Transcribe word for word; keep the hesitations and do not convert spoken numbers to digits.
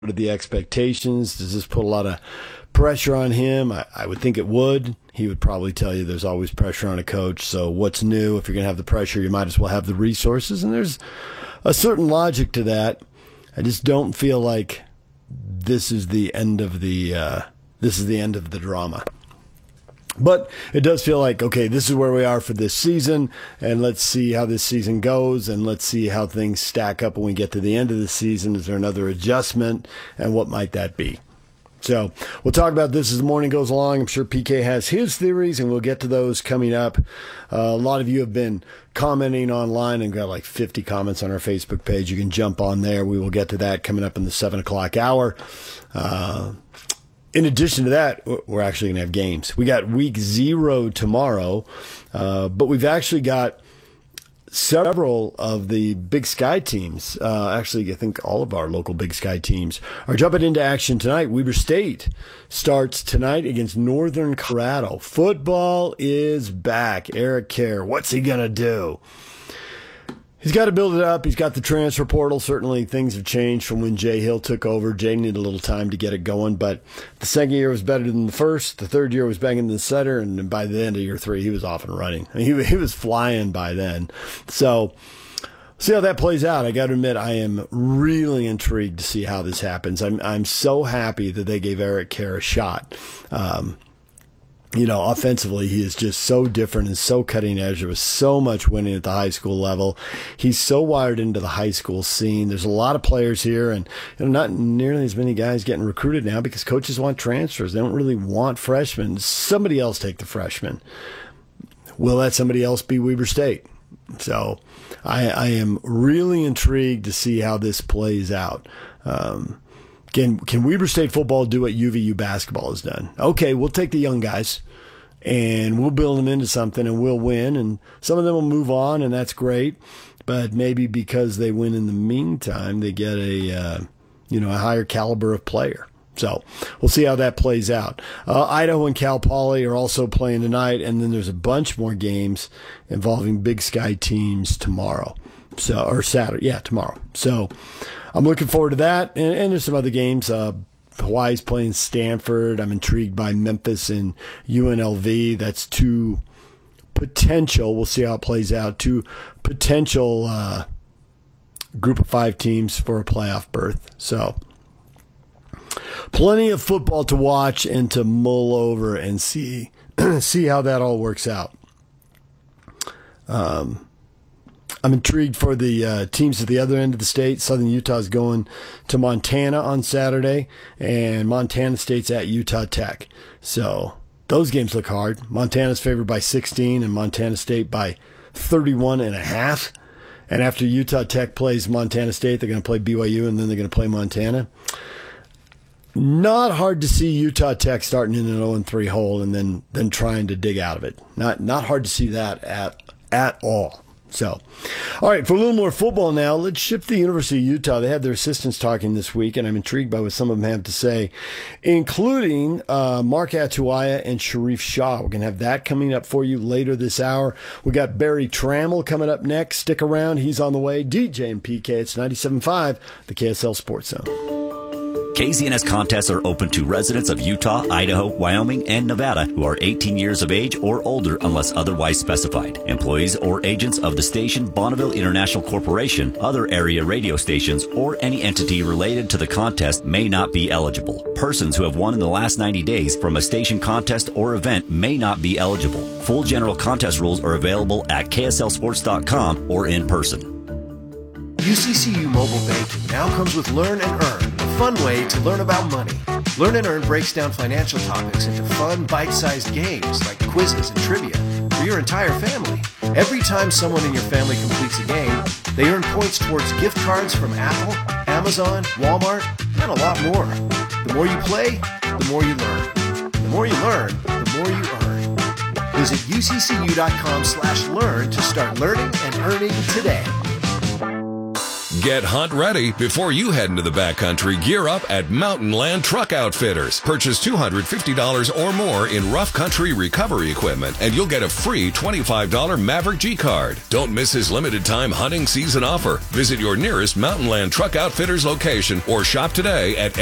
are the expectations? Does this put a lot of pressure on him? I, I would think it would. He would probably tell you there's always pressure on a coach. So what's new? If you're going to have the pressure, you might as well have the resources. And there's a certain logic to that. I just don't feel like this is the end of the uh, this is the end of the drama. But it does feel like, okay, this is where we are for this season, and let's see how this season goes, and let's see how things stack up when we get to the end of the season. Is there another adjustment, and what might that be? So we'll talk about this as the morning goes along. I'm sure P K has his theories, and we'll get to those coming up. Uh, a lot of you have been commenting online and got like fifty comments on our Facebook page. You can jump on there. We will get to that coming up in the seven o'clock hour. Uh, in addition to that, we're actually going to have games. We got week zero tomorrow, uh, but we've actually got several of the Big Sky teams, uh, actually I think all of our local Big Sky teams, are jumping into action tonight. Weber State starts tonight against Northern Colorado. Football is back. Eric Kerr, what's he going to do? He's got to build it up. He's got the transfer portal. Certainly things have changed from when Jay Hill took over. Jay needed a little time to get it going, but the second year was better than the first. The third year was banging the center, and by the end of year three, he was off and running. I mean, he, he was flying by then. So see how that plays out. I got to admit, I am really intrigued to see how this happens. I'm I'm so happy that they gave Eric Kerr a shot. Um, You know, offensively, he is just so different and so cutting edge. There was so much winning at the high school level. He's so wired into the high school scene. There's a lot of players here, and you know, not nearly as many guys getting recruited now because coaches want transfers. They don't really want freshmen. Somebody else take the freshman. Will that somebody else be Weber State? So I, I am really intrigued to see how this plays out. Um, Can can Weber State football do what U V U basketball has done? Okay, we'll take the young guys and we'll build them into something and we'll win. And some of them will move on, and that's great. But maybe because they win in the meantime, they get a uh, you know a higher caliber of player. So we'll see how that plays out. Uh, Idaho and Cal Poly are also playing tonight, and then there's a bunch more games involving Big Sky teams tomorrow. So or Saturday, yeah, tomorrow. So I'm looking forward to that, and, and there's some other games. Uh, Hawaii's playing Stanford. I'm intrigued by Memphis and U N L V. That's two potential. We'll see how it plays out. Two potential uh, group of five teams for a playoff berth. So plenty of football to watch and to mull over and see see how that all works out. Um. I'm intrigued for the uh, teams at the other end of the state. Southern Utah's going to Montana on Saturday, and Montana State's at Utah Tech. So those games look hard. Montana's favored by sixteen, and Montana State by thirty-one and a half. And after Utah Tech plays Montana State, they're going to play B Y U, and then they're going to play Montana. Not hard to see Utah Tech starting in an oh and three hole and then then trying to dig out of it. Not not hard to see that at at all. So, all right, for a little more football now, let's shift to the University of Utah. They had their assistants talking this week, and I'm intrigued by what some of them have to say, including uh, Mark Atuaya and Sharif Shaw. We're going to have that coming up for you later this hour. We got Barry Trammell coming up next. Stick around. He's on the way. D J and P K, it's ninety-seven point five, the K S L Sports Zone. K Z N S contests are open to residents of Utah, Idaho, Wyoming, and Nevada who are eighteen years of age or older unless otherwise specified. Employees or agents of the station Bonneville International Corporation, other area radio stations, or any entity related to the contest may not be eligible. Persons who have won in the last ninety days from a station contest or event may not be eligible. Full general contest rules are available at K S L sports dot com or in person. U C C U Mobile Banking now comes with Learn and Earn, a fun way to learn about money. Learn and Earn breaks down financial topics into fun, bite-sized games like quizzes and trivia for your entire family. Every time someone in your family completes a game, they earn points towards gift cards from Apple, Amazon, Walmart, and a lot more. The more you play, the more you learn. The more you learn, the more you earn. Visit U C C U dot com slash learn to start learning and earning today. Get hunt ready before you head into the backcountry. Gear up at Mountain Land Truck Outfitters. Purchase two hundred fifty dollars or more in rough country recovery equipment, and you'll get a free twenty-five dollars Maverick G card. Don't miss his limited time hunting season offer. Visit your nearest Mountain Land Truck Outfitters location or shop today at